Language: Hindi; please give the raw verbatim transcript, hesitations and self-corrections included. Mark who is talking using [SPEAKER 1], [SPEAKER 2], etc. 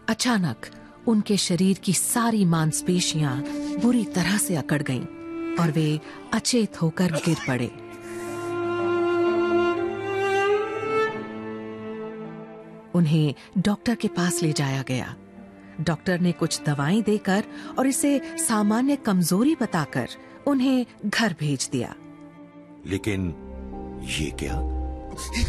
[SPEAKER 1] अचानक उनके शरीर की सारी मांसपेशियां बुरी तरह से अकड़ गईं और वे अचेत होकर गिर पड़े। उन्हें डॉक्टर के पास ले जाया गया। डॉक्टर ने कुछ दवाएं देकर और इसे सामान्य कमजोरी बताकर उन्हें घर भेज दिया।
[SPEAKER 2] लेकिन ये क्या?